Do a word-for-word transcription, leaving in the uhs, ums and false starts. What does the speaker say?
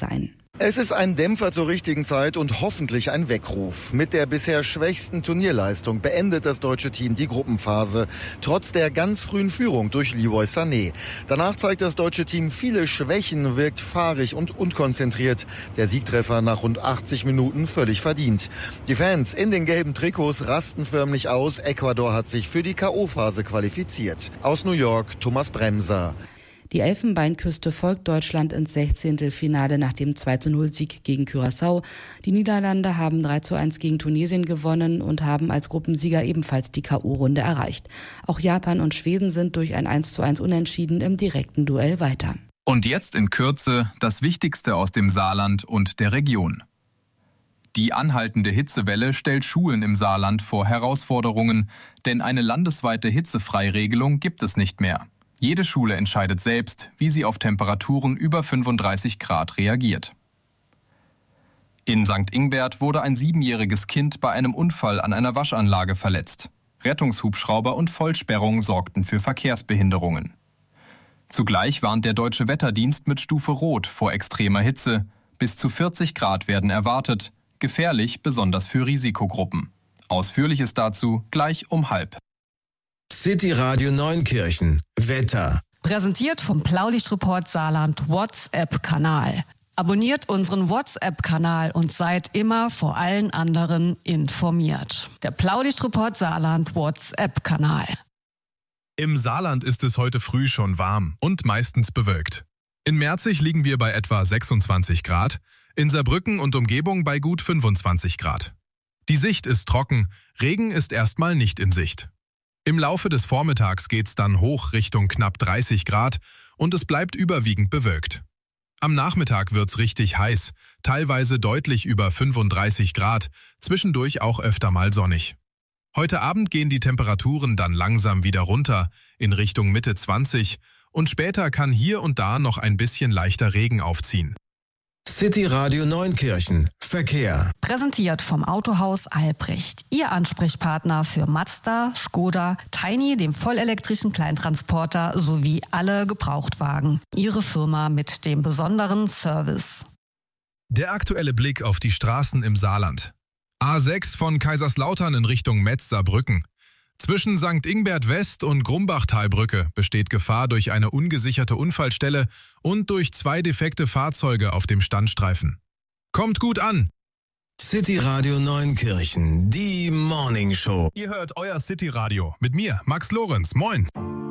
sein. Es ist ein Dämpfer zur richtigen Zeit und hoffentlich ein Weckruf. Mit der bisher schwächsten Turnierleistung beendet das deutsche Team die Gruppenphase, trotz der ganz frühen Führung durch Leroy Sané. Danach zeigt das deutsche Team viele Schwächen, wirkt fahrig und unkonzentriert. Der Siegtreffer nach rund achtzig Minuten völlig verdient. Die Fans in den gelben Trikots rasten förmlich aus. Ecuador hat sich für die K O-Phase qualifiziert. Aus New York, Thomas Bremser. Die Elfenbeinküste folgt Deutschland ins Sechzehntelfinale nach dem zwei zu null Sieg gegen Curaçao. Die Niederlande haben drei zu eins gegen Tunesien gewonnen und haben als Gruppensieger ebenfalls die K O-Runde erreicht. Auch Japan und Schweden sind durch ein eins zu eins Unentschieden im direkten Duell weiter. Und jetzt in Kürze das Wichtigste aus dem Saarland und der Region. Die anhaltende Hitzewelle stellt Schulen im Saarland vor Herausforderungen, denn eine landesweite Hitzefreiregelung gibt es nicht mehr. Jede Schule entscheidet selbst, wie sie auf Temperaturen über fünfunddreißig Grad reagiert. In Sankt Ingbert wurde ein siebenjähriges Kind bei einem Unfall an einer Waschanlage verletzt. Rettungshubschrauber und Vollsperrung sorgten für Verkehrsbehinderungen. Zugleich warnt der Deutsche Wetterdienst mit Stufe Rot vor extremer Hitze. Bis zu vierzig Grad werden erwartet, gefährlich besonders für Risikogruppen. Ausführliches dazu gleich um halb. City Radio Neunkirchen. Wetter. Präsentiert vom Blaulichtreport Saarland WhatsApp-Kanal. Abonniert unseren WhatsApp-Kanal und seid immer vor allen anderen informiert. Der Blaulichtreport Saarland WhatsApp-Kanal. Im Saarland ist es heute früh schon warm und meistens bewölkt. In Merzig liegen wir bei etwa sechsundzwanzig Grad, in Saarbrücken und Umgebung bei gut fünfundzwanzig Grad. Die Sicht ist trocken, Regen ist erstmal nicht in Sicht. Im Laufe des Vormittags geht's dann hoch Richtung knapp dreißig Grad und es bleibt überwiegend bewölkt. Am Nachmittag wird's richtig heiß, teilweise deutlich über fünfunddreißig Grad, zwischendurch auch öfter mal sonnig. Heute Abend gehen die Temperaturen dann langsam wieder runter, in Richtung Mitte zwanzig, und später kann hier und da noch ein bisschen leichter Regen aufziehen. City Radio Neunkirchen. Verkehr. Präsentiert vom Autohaus Albrecht. Ihr Ansprechpartner für Mazda, Skoda, Tiny, dem vollelektrischen Kleintransporter sowie alle Gebrauchtwagen. Ihre Firma mit dem besonderen Service. Der aktuelle Blick auf die Straßen im Saarland. A sechs von Kaiserslautern in Richtung Metz-Saarbrücken. Zwischen Sankt Ingbert West und Grumbachtalbrücke besteht Gefahr durch eine ungesicherte Unfallstelle und durch zwei defekte Fahrzeuge auf dem Standstreifen. Kommt gut an! City Radio Neunkirchen, die Morning Show. Ihr hört euer City Radio mit mir, Max Lorenz. Moin!